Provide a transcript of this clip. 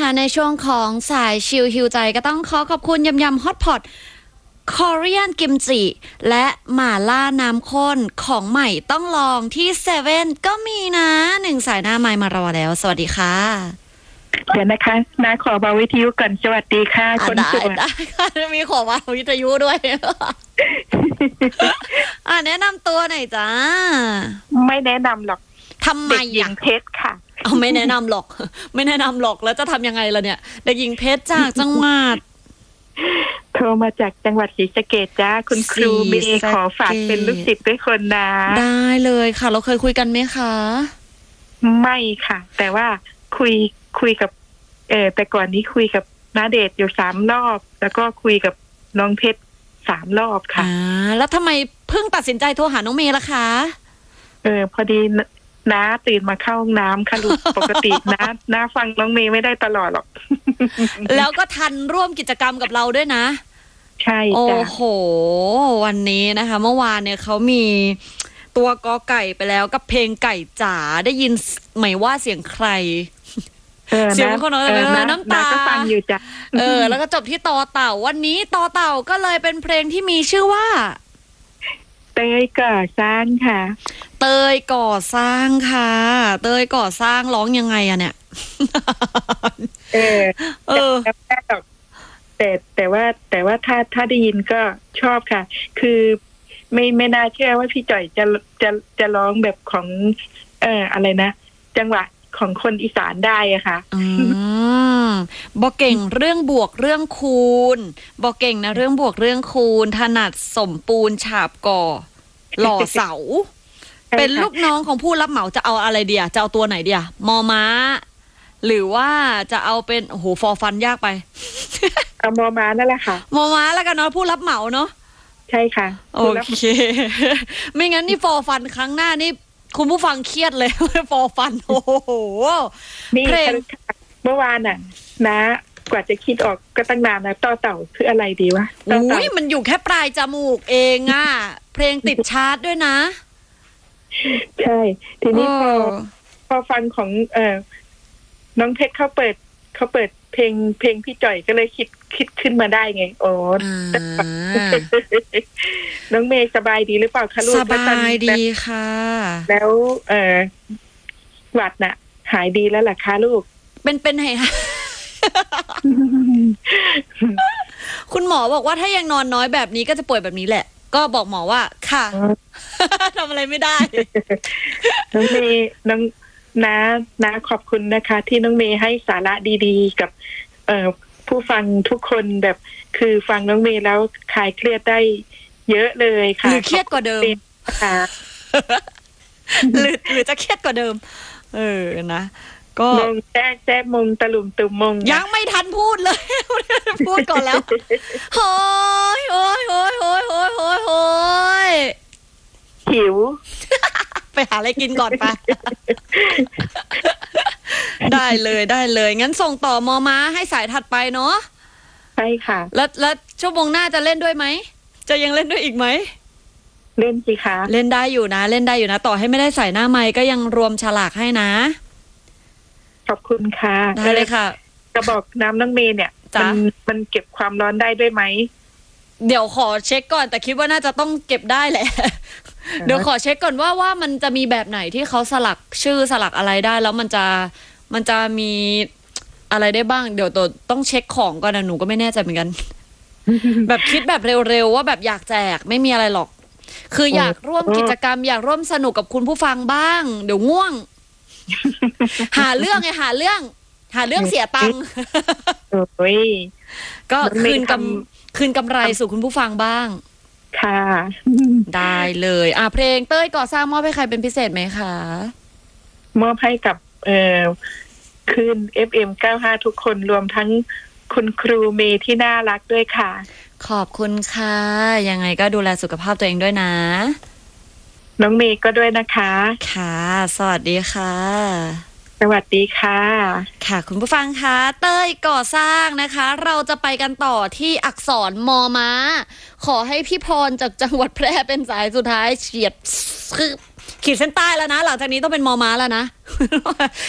นะคะในช่วงของสายชิลฮิวใจก็ต้องขอขอบคุณยำฮอตพอตคอเรียนกิมจิและหม่าล่าน้ำข้นของใหม่ต้องลองที่เซเว่นก็มีนะหนึ่งสายหน้าไมค์มารอแล้วสวัสดีค่ะเดี๋ยวนะคะนาขอเบาวิทยุก่อนสวัสดีค่ะคนสวยได้ค่ะมีขอมาวิทยุด้วย แนะนำตัวหน่อยจ้าไม่แนะนำหรอกทำไมเด็กหญิงเพชรค่ะไม่แนะนำหรอกไม่แนะนำหรอกแล้วจะทำยังไงล่ะเนี่ยเด็กหญิงเพชรจากจังหวัดโทรมาจากจังหวัดศรีสะเกษจ้าคุณครูมีขอฝากเป็นลูกศิษย์ด้วยคนนะได้เลยค่ะเราเคยคุยกันไหมคะไม่ค่ะแต่ว่าคุยกับแต่ก่อนนี้คุยกับน้าเดชอยู่3 รอบแล้วก็คุยกับน้องเพชร3 รอบค่ะแล้วทำไมเพิ่งตัดสินใจโทรหาน้องเมย์ล่ะคะพอดีน้าตื่นมาเข้าห้องน้ำค่ะลูกปกติน้าฟังน้องเมย์ไม่ได้ตลอดหรอกแล้วก็ทันร่วมกิจกรรมกับเราด้วยนะใช่จ้ะโอ้โหวันนี้นะคะเมื่อวานเนี่ยเขามีตัวกอไก่ไปแล้วกับเพลงไก่จ๋าได้ยินไหมว่าเสียงใครเสียงคนน้ำตาก็ฟังอยู่จ้ะแล้วก็จบที่ต่อเต่าวันนี้ต่อเต่าก็เลยเป็นเพลงที่มีชื่อว่าเตยก่อสร้างค่ะเตยก่อสร้างค่ะเตยก่อสร้างร้องยังไงอะเนี่ยแต่ว่าถ้าได้ยินก็ชอบค่ะคือไม่น่าเชื่อว่าพี่จ่อยจะร้องแบบของอะไรนะจังหวะของคนอีสานได้อะค่ะบ่เก่งเรื่องบวกเรื่องคูณบ่เก่งนะเรื่องบวกเรื่องคูณถนัดสมปูนฉาบก่อหล่อเสาเป็นลูกน้องของผู้รับเหมาจะเอาอะไรเดียจะเอาตัวไหนเดียมอม้าหรือว่าจะเอาเป็นโอ้โหฟอร์ฟันยากไปเอามอม้านั่นแหละค่ะมอม้าแล้วกันเนาะผู้รับเหมาเนาะใช่ค่ะโอเคไม่งั้นนี่ฟอร์ฟันครั้งหน้านี่คุณผู้ฟังเครียดเลยฟอร์ฟันโอ้โหเพลงเมื่อวานน่ะนะกว่าจะคิดออกก็ตั้งนานนะต่อเต่าคืออะไรดีวะอุ้ยมันอยู่แค่ปลายจมูกเองอ่ะเพลงติดชาร์ตด้วยนะใช่ทีนี้พอฟังของน้องเพชรเขาเปิดเพลงพี่จ่อยก็เลยคิดขึ้นมาได้ไงโอ้น้องเมย์สบายดีหรือเปล่าคะลูกสบายดีค่ะแล้วหวัดน่ะหายดีแล้วล่ะคะลูกเป็นไงคะคุณหมอบอกว่าถ้ายังนอนน้อยแบบนี้ก็จะป่วยแบบนี้แหละก็บอกหมอว่าค่ะทำอะไรไม่ได้น้องเมย์น้าขอบคุณนะคะที่น้องเมย์ให้สาระดีๆกับผู้ฟังทุกคนแบบคือฟังน้องเมย์แล้วคลายเครียดได้เยอะเลยค่ะหรือเครียดกว่าเดิมค่ะหรือจะเครียดกว่าเดิมนะก็มงแจ๊กมงตะลุมตุ่มมงยังไม่ทันพูดเลยพูดก่อนแล้วโอ้ยหิวไปหาอะไรกินก่อนปะได้เลยงั้นส่งต่อมอม้าให้สายถัดไปเนาะใช่ค่ะแล้วชั่วโมงหน้าจะเล่นด้วยไหมจะยังเล่นด้วยอีกไหมเล่นสิคะเล่นได้อยู่นะต่อให้ไม่ได้ใส่หน้าไมค์ก็ยังรวมฉลากให้นะขอบคุณค่ะได้เลยค่ะกระบอกน้ำน้องเมย์เนี่ยมันเก็บความร้อนได้ด้วยไหมเดี๋ยวขอเช็คก่อนแต่คิดว่าน่าจะต้องเก็บได้แหละเดี๋ยวขอเช็คก่อนว่ามันจะมีแบบไหนที่เขาสลักชื่อสลักอะไรได้แล้วมันจะมีอะไรได้บ้างเดี๋ยวตัวต้องเช็คของก่อนนะหนูก็ไม่แน่ใจเหมือนกันแบบคิดแบบเร็วๆว่าแบบอยากแจกไม่มีอะไรหรอกคืออยากร่วมกิจกรรมอยากร่วมสนุกกับคุณผู้ฟังบ้างเดี๋ยวง่วงหาเรื่องเสียตังค์ก็คืนกำไรสู่คุณผู้ฟังบ้างค่ะได้เลยเพลงเต้ยก่อสร้างมอบให้ใครเป็นพิเศษไหมคะมอบให้กับคืน FM 95ทุกคนรวมทั้งคุณครูเมย์ที่น่ารักด้วยค่ะขอบคุณค่ะยังไงก็ดูแลสุขภาพตัวเองด้วยนะน้องเมย์ก็ด้วยนะคะค่ะสวัสดีค่ะสวัสดีค่ะค่ะคุณผู้ฟังคะเต้ยก่อสร้างนะคะเราจะไปกันต่อที่อักษรมอม้าขอให้พี่พรจากจังหวัดแพร่เป็นสายสุดท้ายเฉียดขีดเส้นใต้แล้วนะหลังจากนี้ต้องเป็นมอม้าแล้วนะ